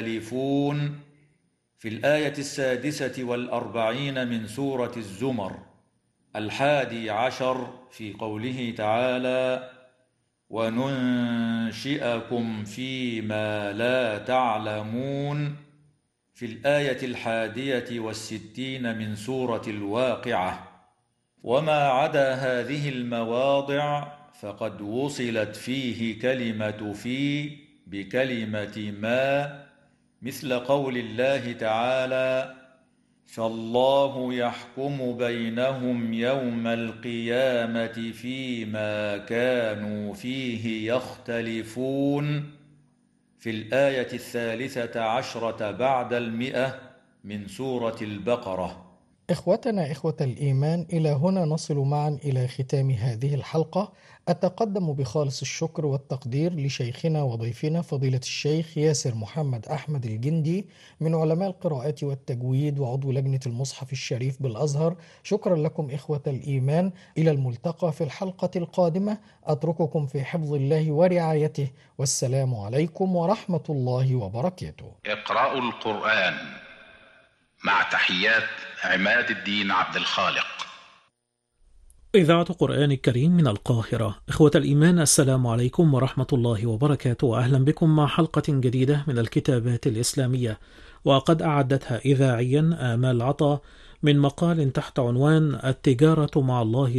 يختلفون في الآية 46 من سورة الزمر. 11 في قوله تعالى: وننشئكم فيما لا تعلمون، في الآية 61 من سورة الواقعة. وما عدا هذه المواضع فقد وصلت فيه كلمة في بكلمة ما، مثل قول الله تعالى: فالله يحكم بينهم يوم القيامة فيما كانوا فيه يختلفون، في الآية 13 بعد 100 من سورة البقرة. إخوتنا إخوة الإيمان، إلى هنا نصل معا إلى ختام هذه الحلقة. أتقدم بخالص الشكر والتقدير لشيخنا وضيفنا فضيلة الشيخ ياسر محمد أحمد الجندي من علماء القراءات والتجويد وعضو لجنة المصحف الشريف بالأزهر. شكرا لكم إخوة الإيمان، إلى الملتقى في الحلقة القادمة. أترككم في حفظ الله ورعايته، والسلام عليكم ورحمة الله وبركاته. اقرأوا القرآن، مع تحيات عماد الدين عبد الخالق. إذاعة قرآن الكريم من القاهرة. إخوة الإيمان، السلام عليكم ورحمة الله وبركاته، وأهلا بكم مع حلقة جديدة من الكتابات الإسلامية، وقد أعدتها إذاعيا آمال عطا من مقال تحت عنوان التجارة مع الله